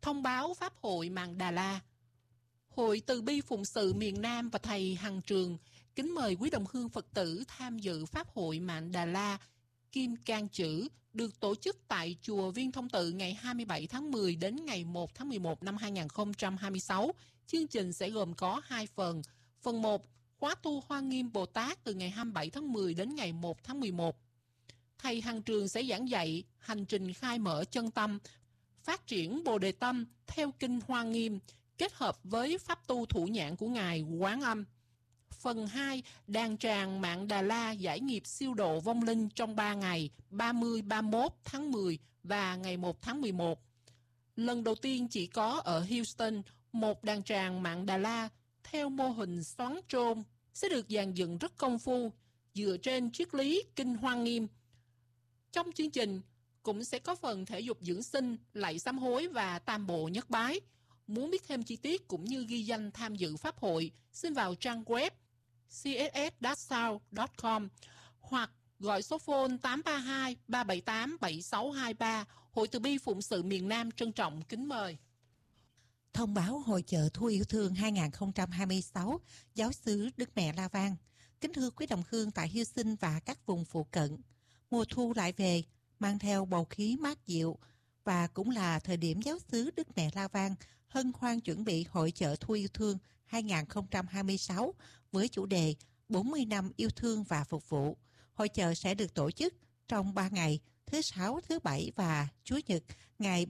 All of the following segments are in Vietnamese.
Thông báo Pháp hội Mạn Đà La. Hội Từ Bi Phụng Sự miền Nam và thầy Hằng Trường kính mời quý đồng hương Phật tử tham dự Pháp hội Mạn Đà La Kim Cang Chữ được tổ chức tại chùa Viên Thông Tự ngày 27 tháng 10 đến ngày 1 tháng 11 năm 2026. Chương trình sẽ gồm có 2 phần. Phần 1, khóa tu Hoa Nghiêm Bồ Tát từ ngày 27 tháng 10 đến ngày 1 tháng 11. Thầy Hằng Trường sẽ giảng dạy hành trình khai mở chân tâm, phát triển Bồ Đề Tâm theo kinh Hoa Nghiêm, kết hợp với pháp tu thủ nhãn của Ngài Quán Âm. Phần 2, đàn tràng Mạn Đà La giải nghiệp siêu độ vong linh trong 3 ngày 30-31 tháng 10 và ngày 1 tháng 11. Lần đầu tiên chỉ có ở Houston, một đàn tràng Mạn Đà La theo mô hình xoắn trôn sẽ được dàn dựng rất công phu dựa trên triết lý kinh Hoa Nghiêm. Trong chương trình cũng sẽ có phần thể dục dưỡng sinh, lạy sám hối và tam bộ nhất bái. Muốn biết thêm chi tiết cũng như ghi danh tham dự pháp hội, xin vào trang web css-sound.com hoặc gọi số phone 832 378 7623. Hội Từ Bi Phụng Sự miền Nam trân trọng kính mời. Thông báo Hội chợ Thu Yêu Thương 2026, Giáo xứ Đức Mẹ La Vang. Kính thưa quý đồng hương tại Houston và các vùng phụ cận, mùa thu lại về, mang theo bầu khí mát dịu và cũng là thời điểm Giáo xứ Đức Mẹ La Vang hân hoan chuẩn bị Hội chợ Thu Yêu Thương 2026 với chủ đề 40 năm yêu thương và phục vụ. Hội chợ sẽ được tổ chức trong 3 ngày, thứ Sáu, thứ Bảy và Chủ nhật, ngày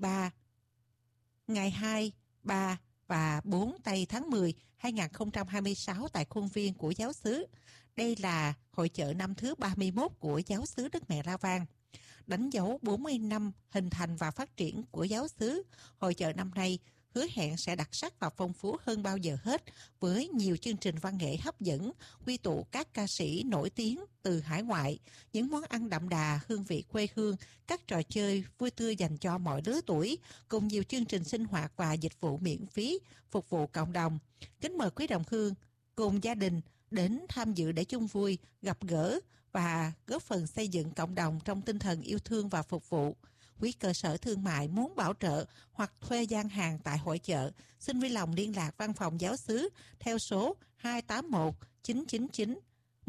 2, 3 và 4 tây tháng 10 2026 tại khuôn viên của giáo xứ. Đây là hội chợ năm thứ 31 của giáo xứ Đức Mẹ La Vang. Đánh dấu 40 năm hình thành và phát triển của giáo xứ, hội chợ năm nay hứa hẹn sẽ đặc sắc và phong phú hơn bao giờ hết với nhiều chương trình văn nghệ hấp dẫn, quy tụ các ca sĩ nổi tiếng từ hải ngoại, những món ăn đậm đà hương vị quê hương, các trò chơi vui tươi dành cho mọi lứa tuổi, cùng nhiều chương trình sinh hoạt và dịch vụ miễn phí phục vụ cộng đồng. Kính mời quý đồng hương cùng gia đình đến tham dự để chung vui, gặp gỡ và góp phần xây dựng cộng đồng trong tinh thần yêu thương và phục vụ. Quý cơ sở thương mại muốn bảo trợ hoặc thuê gian hàng tại hội chợ, xin vui lòng liên lạc văn phòng giáo xứ theo số 281 999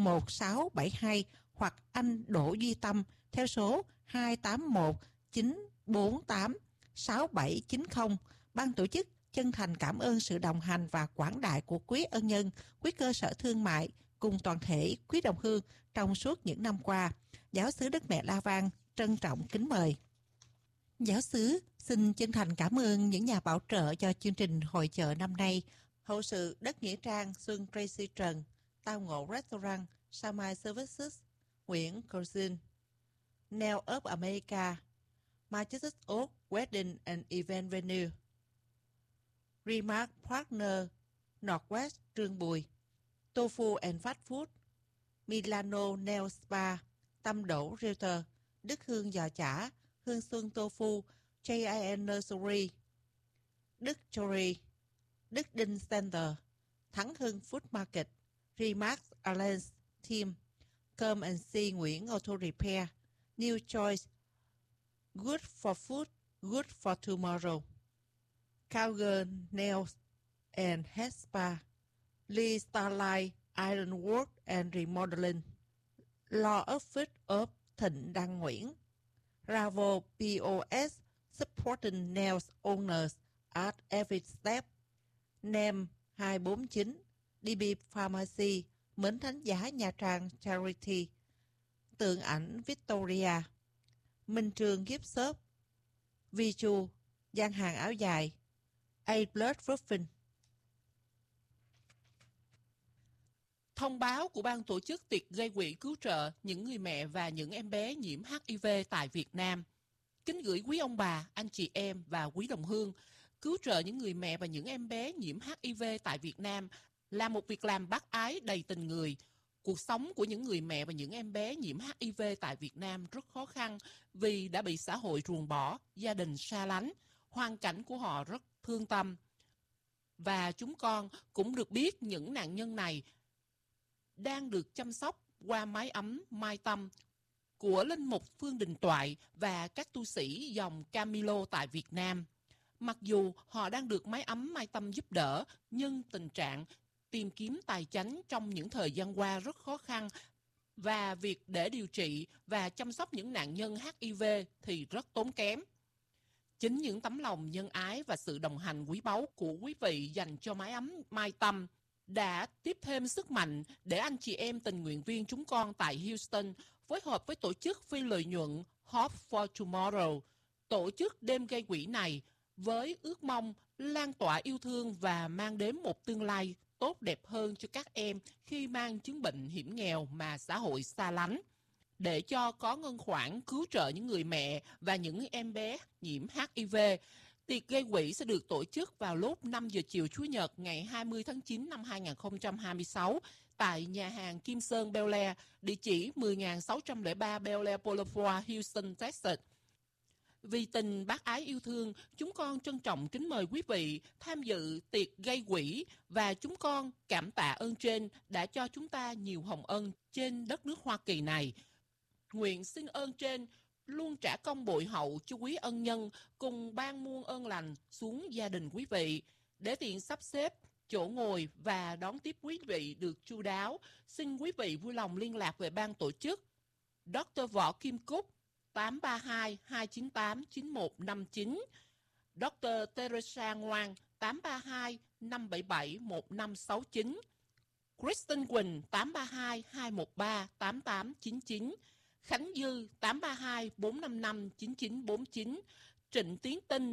1672 hoặc anh Đỗ Duy Tâm theo số 281 948 6790. Ban tổ chức chân thành cảm ơn sự đồng hành và quảng đại của quý ân nhân, quý cơ sở thương mại cùng toàn thể quý đồng hương trong suốt những năm qua. Giáo xứ Đức Mẹ La Vang trân trọng kính mời. Giáo xứ xin chân thành cảm ơn những nhà bảo trợ cho chương trình hội chợ năm nay: hậu sự Đất Nghĩa Trang, Xuân Tracy Trần, Tao Ngộ Restaurant, Samai Services, Nguyễn Cousin, Nail of America, Majestic Oak Wedding and Event Venue, Remark Partner, Northwest Trương Bùi, Tofu and Fast Food, Milano Nail Spa, Tâm Đỗ Realtor, Đức Hương Giò Chả, Hương Xuân Tofu, JIN Nursery, Đức Chory, Đức Đinh Center, Thắng Hưng Food Market, Remark Alliance Team, Come and See Nguyễn Auto Repair, New Choice, Good for Food, Good for Tomorrow, Cowgirl Nails and Hair Spa, Lee Starlight Ironwork and Remodeling, Law Office of Thịnh Đăng Nguyễn, Bravo POS, Supporting Nails Owners at Every Step, NEM 249, DB Pharmacy, Mến Thánh Giá Nha Trang Charity, Tượng ảnh Victoria, Minh Trường Gift Shop, Vichu, gian hàng áo dài, A-Blood Roofing. Thông báo của ban tổ chức tiệc gây quỹ cứu trợ những người mẹ và những em bé nhiễm HIV tại Việt Nam. Kính gửi quý ông bà, anh chị em và quý đồng hương, cứu trợ những người mẹ và những em bé nhiễm HIV tại Việt Nam là một việc làm bác ái đầy tình người. Cuộc sống của những người mẹ và những em bé nhiễm HIV tại Việt Nam rất khó khăn vì đã bị xã hội ruồng bỏ, gia đình xa lánh, hoàn cảnh của họ rất thương tâm. Và chúng con cũng được biết những nạn nhân này đang được chăm sóc qua mái ấm Mai Tâm của Linh Mục Phương Đình Toại và các tu sĩ dòng Camilo tại Việt Nam. Mặc dù họ đang được Mái ấm Mai Tâm giúp đỡ, nhưng tình trạng tìm kiếm tài chánh trong những thời gian qua rất khó khăn và việc để điều trị và chăm sóc những nạn nhân HIV thì rất tốn kém. Chính những tấm lòng nhân ái và sự đồng hành quý báu của quý vị dành cho Mái ấm Mai Tâm đã tiếp thêm sức mạnh để anh chị em tình nguyện viên chúng con tại Houston phối hợp với tổ chức phi lợi nhuận Hope for Tomorrow tổ chức đêm gây quỹ này với ước mong lan tỏa yêu thương và mang đến một tương lai tốt đẹp hơn cho các em khi mang chứng bệnh hiểm nghèo mà xã hội xa lánh. Để cho có ngân khoản cứu trợ những người mẹ và những em bé nhiễm HIV, tiệc gây quỹ sẽ được tổ chức vào lúc 5 giờ chiều Chủ nhật ngày 20 tháng 9 năm 2026 tại nhà hàng Kim Sơn Bel Air, địa chỉ 10.603 Bel Air Boulevard, Houston, Texas. Vì tình bác ái yêu thương, chúng con trân trọng kính mời quý vị tham dự tiệc gây quỹ và chúng con cảm tạ ơn trên đã cho chúng ta nhiều hồng ân trên đất nước Hoa Kỳ này. Nguyện xin ơn trên luôn trả công bội hậu cho quý ân nhân cùng ban muôn ơn lành xuống gia đình quý vị để tiện sắp xếp chỗ ngồi và đón tiếp quý vị được chu đáo. Xin quý vị vui lòng liên lạc về ban tổ chức Dr. Võ Kim Cúc 832-298-9159, Dr. Teresa Ngoan 832-577-1569, Kristen Quỳnh 832-213-8899, Khánh Dư 832-455-9949, Trịnh Tiến Tinh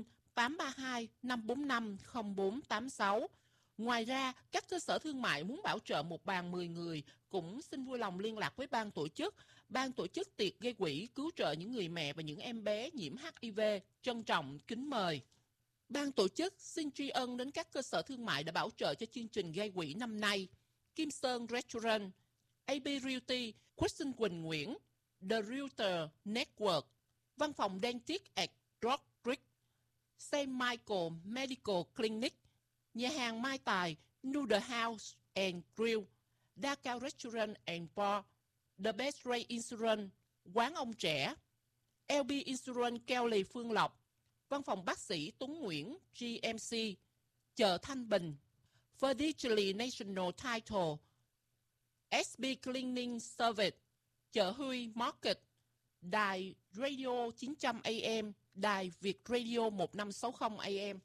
832-545-0486. Ngoài ra, các cơ sở thương mại muốn bảo trợ một bàn 10 người cũng xin vui lòng liên lạc với ban tổ chức. Ban tổ chức tiệc gây quỹ cứu trợ những người mẹ và những em bé nhiễm HIV trân trọng kính mời. Ban tổ chức xin tri ân đến các cơ sở thương mại đã bảo trợ cho chương trình gây quỹ năm nay: Kim Sơn Restaurant, AB Realty, Kristen Quỳnh Nguyễn, The Realtor Network, Văn phòng Dentist at Rock Creek, St. Michael Medical Clinic, nhà hàng Mai Tài, Noodle House and Grill, Dakar Restaurant and Bar, The Best Ray Insurance, Quán Ông Trẻ, LB Insurance Kelly Phương Lộc, Văn phòng bác sĩ Tuấn Nguyễn GMC, chợ Thanh Bình, Fidelity National Title, SB Cleaning Service, chợ Huy Market, đài Radio 900 AM, đài Việt Radio 1560 AM.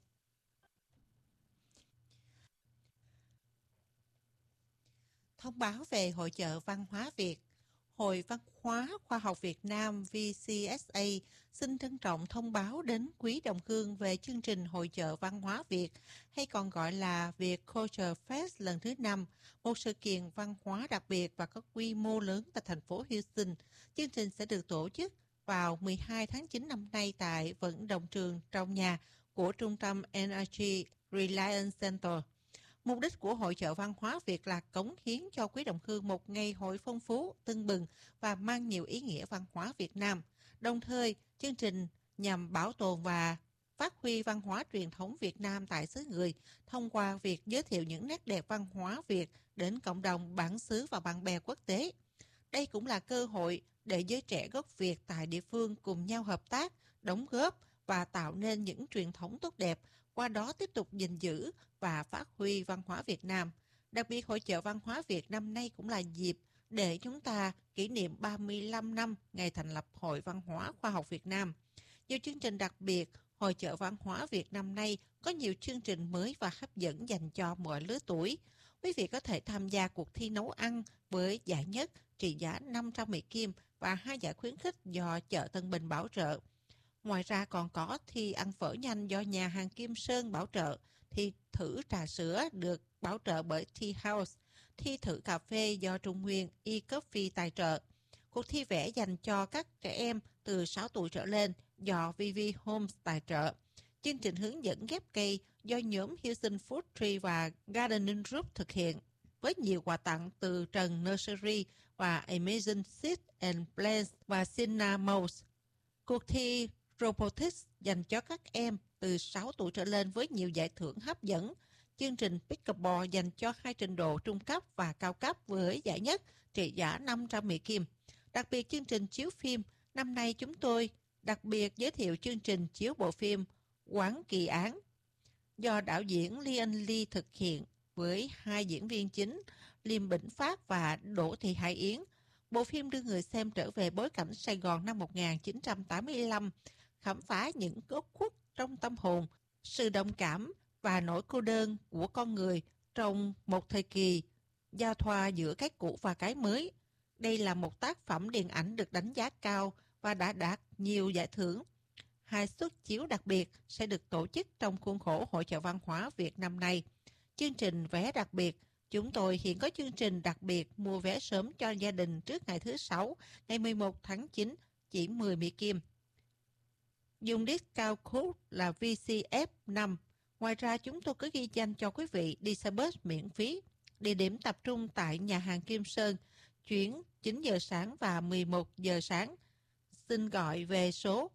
Thông báo về Hội chợ Văn hóa Việt. Hội Văn hóa Khoa học Việt Nam VCSA xin trân trọng thông báo đến quý đồng hương về chương trình Hội chợ Văn hóa Việt, hay còn gọi là Việt Culture Fest lần thứ 5, một sự kiện văn hóa đặc biệt và có quy mô lớn tại thành phố Houston. Chương trình sẽ được tổ chức vào 12 tháng 9 năm nay tại vận động trường trong nhà của Trung tâm Energy Reliance Center. Mục đích của Hội chợ Văn hóa Việt là cống hiến cho quý đồng hương một ngày hội phong phú, tưng bừng và mang nhiều ý nghĩa văn hóa Việt Nam. Đồng thời, chương trình nhằm bảo tồn và phát huy văn hóa truyền thống Việt Nam tại xứ người thông qua việc giới thiệu những nét đẹp văn hóa Việt đến cộng đồng bản xứ và bạn bè quốc tế. Đây cũng là cơ hội để giới trẻ gốc Việt tại địa phương cùng nhau hợp tác, đóng góp và tạo nên những truyền thống tốt đẹp, qua đó tiếp tục gìn giữ và phát huy văn hóa Việt Nam. Đặc biệt, Hội chợ Văn hóa Việt năm nay cũng là dịp để chúng ta kỷ niệm 35 năm ngày thành lập Hội Văn hóa Khoa học Việt Nam. Nhiều chương trình đặc biệt, Hội chợ Văn hóa Việt năm nay có nhiều chương trình mới và hấp dẫn dành cho mọi lứa tuổi. Quý vị có thể tham gia cuộc thi nấu ăn với giải nhất trị giá 500 Mỹ Kim và 2 giải khuyến khích do chợ Tân Bình bảo trợ. Ngoài ra còn có thi ăn phở nhanh do nhà hàng Kim Sơn bảo trợ, thi thử trà sữa được bảo trợ bởi Tea House, thi thử cà phê do Trung Nguyên e-Coffee tài trợ, cuộc thi vẽ dành cho các trẻ em từ 6 tuổi trở lên do VV Homes tài trợ, chương trình hướng dẫn ghép cây do nhóm Houston Food Tree và Gardening Group thực hiện, với nhiều quà tặng từ Trần Nursery và Amazing Seeds and Plants và Sina Mouse. Cuộc thi Robotics dành cho các em từ 6 tuổi trở lên với nhiều giải thưởng hấp dẫn. Chương trình Pickleball dành cho 2 trình độ trung cấp và cao cấp với giải nhất trị giá 500 Mỹ Kim. Đặc biệt, chương trình chiếu phim. Năm nay chúng tôi đặc biệt giới thiệu chương trình chiếu bộ phim Quán Kỳ Án do đạo diễn Lian Lee thực hiện với 2 diễn viên chính Liêm Bỉnh Phát và Đỗ Thị Hải Yến. Bộ phim đưa người xem trở về bối cảnh Sài Gòn năm 1985, khám phá những góc khuất trong tâm hồn, sự đồng cảm và nỗi cô đơn của con người trong một thời kỳ giao thoa giữa cái cũ và cái mới. Đây là một tác phẩm điện ảnh được đánh giá cao và đã đạt nhiều giải thưởng. 2 suất chiếu đặc biệt sẽ được tổ chức trong khuôn khổ Hội chợ văn hóa Việt năm nay. Chương trình vé đặc biệt. Chúng tôi hiện có chương trình đặc biệt mua vé sớm cho gia đình trước ngày thứ Sáu, ngày 11 tháng 9, chỉ 10 Mỹ Kim. Dùng discount code là VCF5. Ngoài ra, chúng tôi có ghi danh cho quý vị đi xe bus miễn phí. Địa điểm tập trung tại nhà hàng Kim Sơn, chuyến 9 giờ sáng và 11 giờ sáng. Xin gọi về số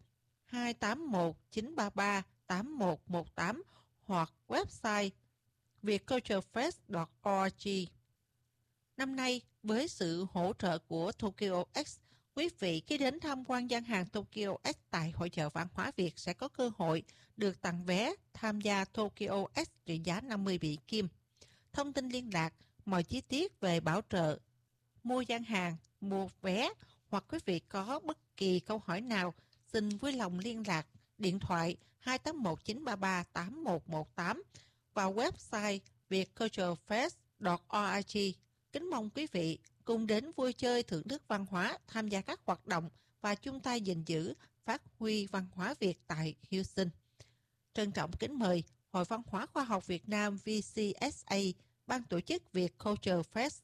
281-933-8118 hoặc website vietculturefest.org. Năm nay, với sự hỗ trợ của Tokyo X, quý vị khi đến tham quan gian hàng Tokyo X tại Hội chợ văn hóa Việt sẽ có cơ hội được tặng vé tham gia Tokyo X trị giá 50 Mỹ Kim. Thông tin liên lạc, mọi chi tiết về bảo trợ, mua gian hàng, mua vé hoặc quý vị có bất kỳ câu hỏi nào, xin vui lòng liên lạc điện thoại 281-933-8118 vào website vietculturefest.org. Kính mong quý vị cùng đến vui chơi thưởng thức văn hóa, tham gia các hoạt động và chung tay gìn giữ, phát huy văn hóa Việt tại Houston. Trân trọng kính mời Hội Văn hóa Khoa học Việt Nam VCSA, ban tổ chức Vietculture Fest.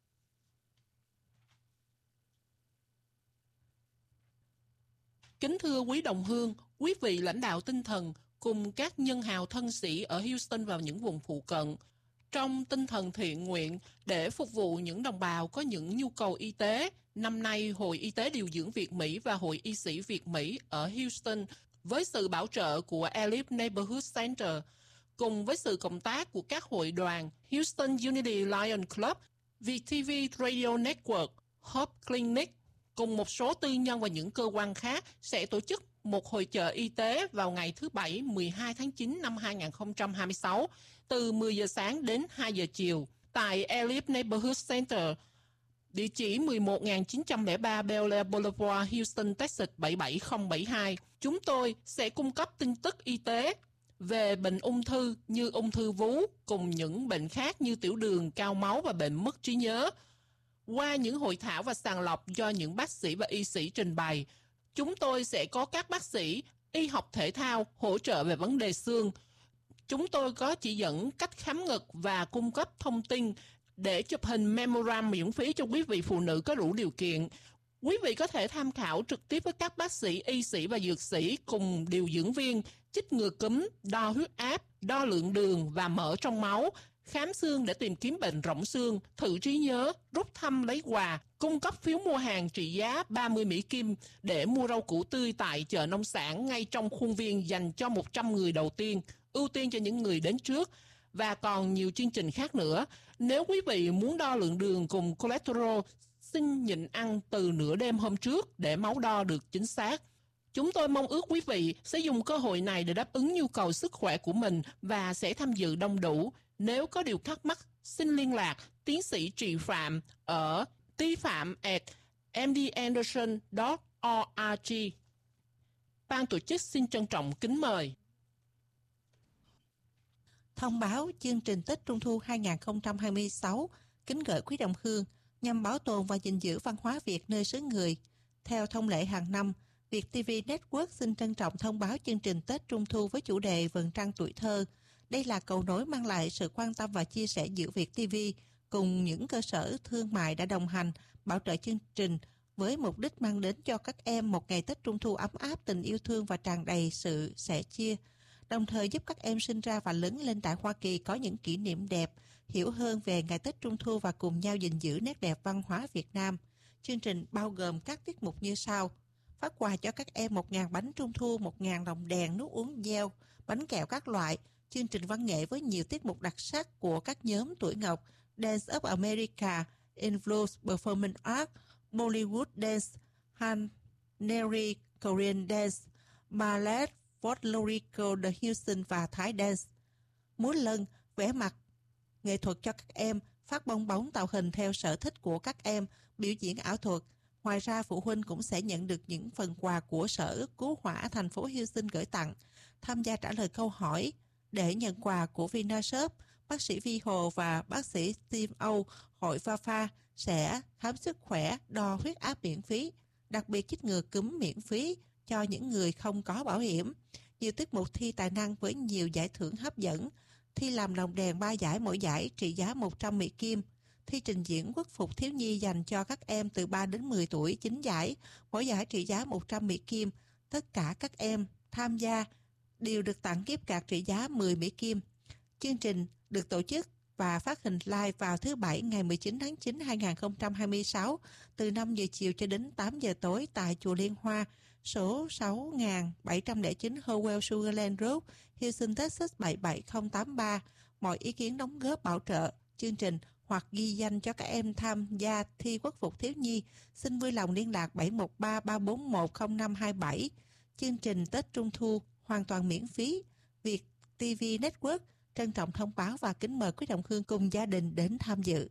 Kính thưa quý đồng hương, quý vị lãnh đạo tinh thần cùng các nhân hào thân sĩ ở Houston và những vùng phụ cận, trong tinh thần thiện nguyện để phục vụ những đồng bào có những nhu cầu y tế, năm nay Hội Y tế Điều dưỡng Việt Mỹ và Hội Y sĩ Việt Mỹ ở Houston với sự bảo trợ của Elip Neighborhood Center, cùng với sự cộng tác của các hội đoàn Houston Unity Lion Club, VTV Radio Network, Hope Clinic, cùng một số tư nhân và những cơ quan khác sẽ tổ chức một hội chợ y tế vào ngày thứ Bảy 12 tháng 9 năm 2026 từ 10 giờ sáng đến 2 giờ chiều tại Elip Neighborhood Center, địa chỉ 11903 Bel Air Boulevard, Houston, Texas 77072. Chúng tôi sẽ cung cấp tin tức y tế về bệnh ung thư như ung thư vú cùng những bệnh khác như tiểu đường, cao máu và bệnh mất trí nhớ. Qua những hội thảo và sàng lọc do những bác sĩ và y sĩ trình bày, chúng tôi sẽ có các bác sĩ y học thể thao hỗ trợ về vấn đề xương. Chúng tôi có chỉ dẫn cách khám ngực và cung cấp thông tin để chụp hình mammogram miễn phí cho quý vị phụ nữ có đủ điều kiện. Quý vị có thể tham khảo trực tiếp với các bác sĩ, y sĩ và dược sĩ cùng điều dưỡng viên, chích ngừa cúm, đo huyết áp, đo lượng đường và mỡ trong máu, khám xương để tìm kiếm bệnh rỗng xương, thử trí nhớ, rút thăm lấy quà, cung cấp phiếu mua hàng trị giá 30 Mỹ Kim để mua rau củ tươi tại chợ nông sản ngay trong khuôn viên dành cho 100 người đầu tiên, ưu tiên cho những người đến trước, và còn nhiều chương trình khác nữa. Nếu quý vị muốn đo lượng đường cùng cholesterol, xin nhịn ăn từ nửa đêm hôm trước để máu đo được chính xác. Chúng tôi mong ước quý vị sẽ dùng cơ hội này để đáp ứng nhu cầu sức khỏe của mình và sẽ tham dự đông đủ. Nếu có điều thắc mắc, xin liên lạc tiến sĩ Trị Phạm ở tpham@mdanderson.org. Ban tổ chức xin trân trọng kính mời. Thông báo chương trình Tết Trung thu 2026 kính gửi quý đồng hương nhằm bảo tồn và gìn giữ văn hóa Việt nơi xứ người. Theo thông lệ hàng năm, VietTV Network xin trân trọng thông báo chương trình Tết Trung thu với chủ đề Vầng trăng tuổi thơ. Đây là cầu nối mang lại sự quan tâm và chia sẻ giữa VietTV cùng những cơ sở thương mại đã đồng hành, bảo trợ chương trình với mục đích mang đến cho các em một ngày Tết Trung thu ấm áp, tình yêu thương và tràn đầy sự sẻ chia, đồng thời giúp các em sinh ra và lớn lên tại Hoa Kỳ có những kỷ niệm đẹp, hiểu hơn về ngày Tết Trung thu và cùng nhau gìn giữ nét đẹp văn hóa Việt Nam. Chương trình bao gồm các tiết mục như sau: phát quà cho các em 1.000 bánh Trung thu, 1.000 lồng đèn, nước uống gel, bánh kẹo các loại, chương trình văn nghệ với nhiều tiết mục đặc sắc của các nhóm tuổi ngọc, Dance of America, Influence Performing Art, Bollywood Dance, Haneri Korean Dance, Ballet folklorical The Houston và Thái Dance. Múa lân, vẽ mặt, nghệ thuật cho các em, phát bong bóng tạo hình theo sở thích của các em, biểu diễn ảo thuật. Ngoài ra, phụ huynh cũng sẽ nhận được những phần quà của Sở Cứu hỏa thành phố Houston gửi tặng. Tham gia trả lời câu hỏi để nhận quà của Vinashop, bác sĩ Vi Hồ và bác sĩ Steve Âu, hội Vafa sẽ khám sức khỏe, đo huyết áp miễn phí, đặc biệt chích ngừa cúm miễn phí cho những người không có bảo hiểm. Nhiều tiết mục thi tài năng với nhiều giải thưởng hấp dẫn. Thi làm lồng đèn 3 giải, mỗi giải trị giá 100 Mỹ Kim. Thi trình diễn quốc phục thiếu nhi dành cho các em từ 3 đến 10 tuổi 9 giải, mỗi giải trị giá 100 Mỹ Kim. Tất cả các em tham gia đều được tặng gift card trị giá 10 Mỹ Kim. Chương trình được tổ chức và phát hình live vào thứ Bảy ngày 19 tháng 9 2026 từ 5 giờ chiều cho đến 8 giờ tối tại Chùa Liên Hoa, số 6709 Howell Sugarland Road, Houston, Texas 77083. Mọi ý kiến đóng góp bảo trợ chương trình hoặc ghi danh cho các em tham gia thi quốc phục thiếu nhi, xin vui lòng liên lạc 713-341-0527. Chương trình Tết Trung Thu hoàn toàn miễn phí. Việt TV Network trân trọng thông báo và kính mời quý đồng hương cùng gia đình đến tham dự.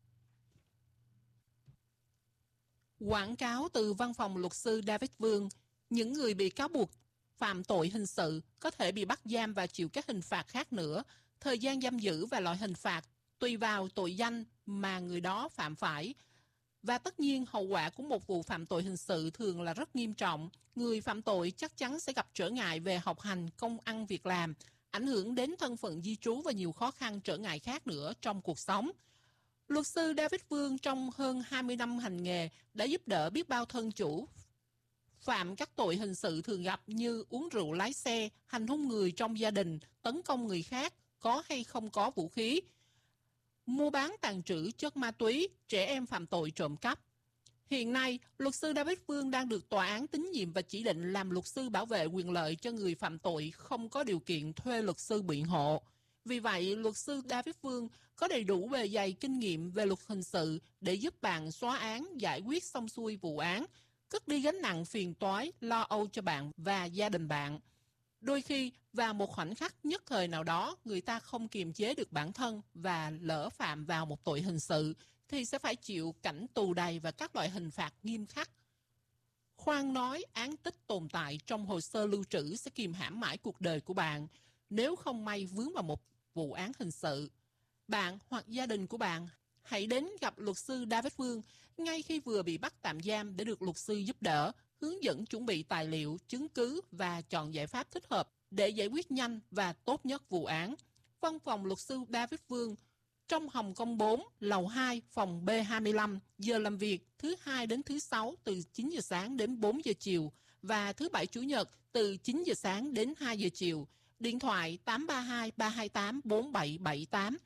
Quảng cáo từ văn phòng luật sư David Vương: những người bị cáo buộc phạm tội hình sự có thể bị bắt giam và chịu các hình phạt khác nữa. Thời gian giam giữ và loại hình phạt tùy vào tội danh mà người đó phạm phải. Và tất nhiên, hậu quả của một vụ phạm tội hình sự thường là rất nghiêm trọng. Người phạm tội chắc chắn sẽ gặp trở ngại về học hành, công ăn việc làm, ảnh hưởng đến thân phận di trú và nhiều khó khăn trở ngại khác nữa trong cuộc sống. Luật sư David Vương trong hơn 20 năm hành nghề đã giúp đỡ biết bao thân chủ phạm các tội hình sự thường gặp như uống rượu lái xe, hành hung người trong gia đình, tấn công người khác, có hay không có vũ khí, mua bán tàng trữ chất ma túy, trẻ em phạm tội trộm cắp. Hiện nay, luật sư David Vương đang được tòa án tín nhiệm và chỉ định làm luật sư bảo vệ quyền lợi cho người phạm tội không có điều kiện thuê luật sư biện hộ. Vì vậy, luật sư David Vương có đầy đủ bề dày kinh nghiệm về luật hình sự để giúp bạn xóa án, giải quyết xong xuôi vụ án, cất đi gánh nặng phiền toái, lo âu cho bạn và gia đình bạn. Đôi khi, vào một khoảnh khắc nhất thời nào đó, người ta không kiềm chế được bản thân và lỡ phạm vào một tội hình sự, thì sẽ phải chịu cảnh tù đầy và các loại hình phạt nghiêm khắc. Khoan nói án tích tồn tại trong hồ sơ lưu trữ sẽ kìm hãm mãi cuộc đời của bạn nếu không may vướng vào một vụ án hình sự. Bạn hoặc gia đình của bạn hãy đến gặp luật sư David Vương ngay khi vừa bị bắt tạm giam để được luật sư giúp đỡ, hướng dẫn chuẩn bị tài liệu, chứng cứ và chọn giải pháp thích hợp để giải quyết nhanh và tốt nhất vụ án. Văn phòng luật sư David Vương trong Hồng Kông 4, lầu 2, phòng B25, giờ làm việc thứ Hai đến thứ Sáu từ 9 giờ sáng đến 4 giờ chiều và thứ Bảy Chủ nhật từ 9 giờ sáng đến 2 giờ chiều. Điện thoại 832-328-4778,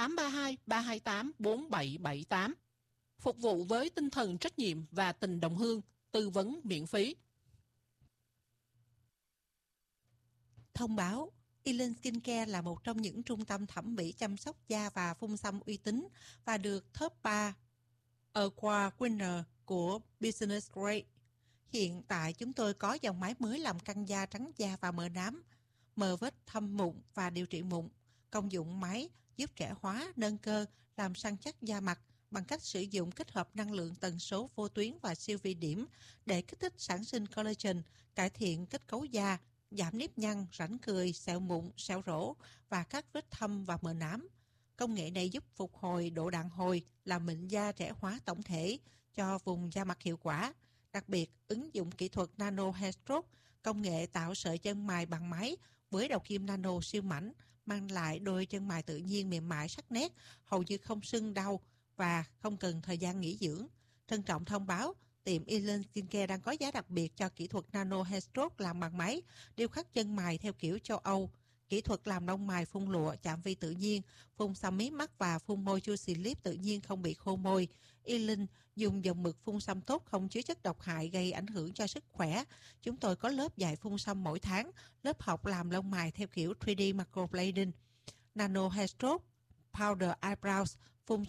832-328-4778. Phục vụ với tinh thần trách nhiệm và tình đồng hương, tư vấn miễn phí. Thông báo: Elen Skincare là một trong những trung tâm thẩm mỹ chăm sóc da và phun xăm uy tín và được top 3 Award Winner của Business Grade. Hiện tại chúng tôi có dòng máy mới làm căng da, trắng da và mờ nám, mờ vết thâm mụn và điều trị mụn. Công dụng máy giúp trẻ hóa, nâng cơ, làm săn chắc da mặt bằng cách sử dụng kết hợp năng lượng tần số vô tuyến và siêu vi điểm để kích thích sản sinh collagen, cải thiện kết cấu da, giảm nếp nhăn, rãnh cười, sẹo mụn, sẹo rỗ và các vết thâm và mờ nám. Công nghệ này giúp phục hồi độ đàn hồi, làm mịn da, trẻ hóa tổng thể cho vùng da mặt hiệu quả. Đặc biệt, ứng dụng kỹ thuật Nano Hair Stroke, công nghệ tạo sợi chân mày bằng máy với đầu kim nano siêu mảnh, mang lại đôi chân mày tự nhiên mềm mại sắc nét, hầu như không sưng đau và không cần thời gian nghỉ dưỡng. Trân trọng thông báo, tiệm Elen Skincare đang có giá đặc biệt cho kỹ thuật Nano Hair Stroke làm bằng máy, điêu khắc chân mày theo kiểu châu Âu, kỹ thuật làm lông mày phun lụa, chạm vi tự nhiên, phun xăm mí mắt và phun môi Juicy Lip tự nhiên không bị khô môi. Elen dùng dòng mực phun xăm tốt, không chứa chất độc hại gây ảnh hưởng cho sức khỏe. Chúng tôi có lớp dạy phun xăm mỗi tháng, lớp học làm lông mày theo kiểu 3D microblading, Nano Hair Stroke, Powder Eyebrows,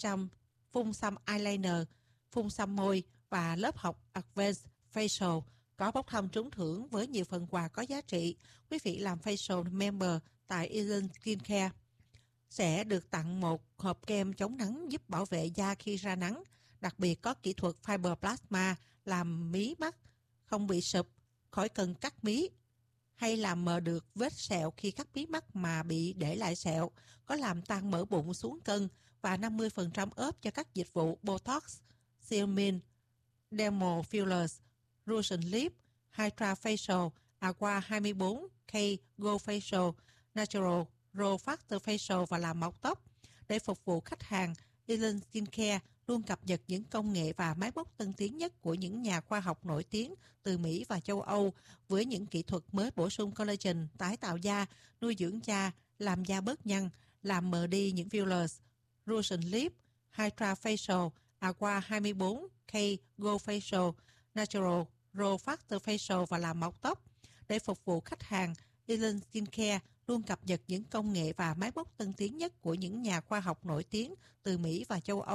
phun xăm eyeliner, phun xăm môi và lớp học Advanced Facial, có bốc thăm trúng thưởng với nhiều phần quà có giá trị. Quý vị làm facial member tại Eden Skincare sẽ được tặng một hộp kem chống nắng giúp bảo vệ da khi ra nắng. Đặc biệt có kỹ thuật Fiber Plasma làm mí mắt không bị sụp, khỏi cần cắt mí, hay làm mờ được vết sẹo khi cắt mí mắt mà bị để lại sẹo, có làm tăng mỡ bụng xuống cân và 50% ốp cho các dịch vụ Botox, Xeomin, Dermal Fillers, Russian Lip, Hydra Facial, Aqua 24K Go Facial, Natural Grow Factor Facial và làm mọc tóc. Để phục vụ khách hàng, Eden Skincare luôn cập nhật những công nghệ và máy móc tân tiến nhất của những nhà khoa học nổi tiếng từ Mỹ và châu Âu với những kỹ thuật mới bổ sung collagen, tái tạo da, nuôi dưỡng da, làm da bớt nhăn, làm mờ đi những fillers, Russian Lip, Hydra Facial, Aqua 24K Go Facial, Natural Grow Factor Facial và làm mọc tóc. Để phục vụ khách hàng, Eden Skincare luôn cập nhật những công nghệ và máy móc tân tiến nhất của những nhà khoa học nổi tiếng từ Mỹ và châu Âu